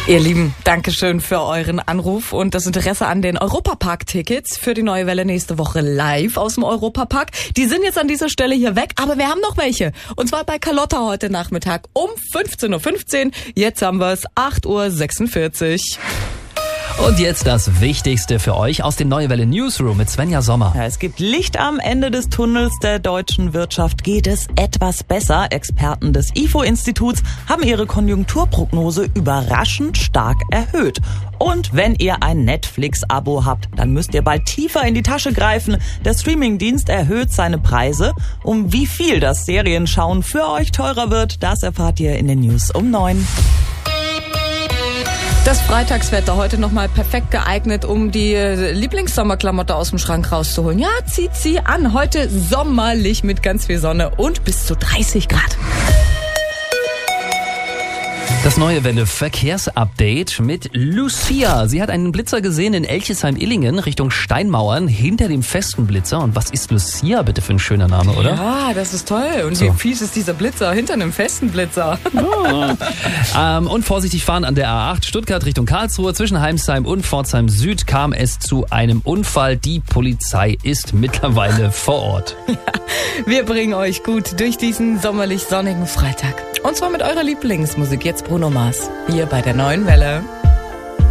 Ihr Lieben, Dankeschön für euren Anruf und das Interesse an den Europapark-Tickets für die Neue Welle nächste Woche live aus dem Europapark. Die sind jetzt an dieser Stelle hier weg, aber wir haben noch welche. Und zwar bei Carlotta heute Nachmittag um 15.15 Uhr. Jetzt haben wir es 8.46 Uhr. Und jetzt das Wichtigste für euch aus dem Neue Welle Newsroom mit Svenja Sommer. Ja, es gibt Licht am Ende des Tunnels. Der deutschen Wirtschaft geht es etwas besser. Experten des IFO-Instituts haben ihre Konjunkturprognose überraschend stark erhöht. Und wenn ihr ein Netflix-Abo habt, dann müsst ihr bald tiefer in die Tasche greifen. Der Streamingdienst erhöht seine Preise. Um wie viel das Serienschauen für euch teurer wird, das erfahrt ihr in den News um 9. Das Freitagswetter heute nochmal perfekt geeignet, um die Lieblingssommerklamotte aus dem Schrank rauszuholen. Ja, zieht sie an. Heute sommerlich mit ganz viel Sonne und bis zu 30 Grad. Das Neue Welle Verkehrsupdate mit Lucia. Sie hat einen Blitzer gesehen in Elchesheim-Illingen Richtung Steinmauern hinter dem festen Blitzer. Und was ist Lucia bitte für ein schöner Name, oder? Ja, das ist toll. Und wie fies ist dieser Blitzer hinter einem festen Blitzer? Und vorsichtig fahren an der A8 Stuttgart Richtung Karlsruhe. Zwischen Heimsheim und Pforzheim Süd kam es zu einem Unfall. Die Polizei ist mittlerweile vor Ort. Ja, wir bringen euch gut durch diesen sommerlich sonnigen Freitag. Und zwar mit eurer Lieblingsmusik. Jetzt Bruno Mars, hier bei der Neuen Welle.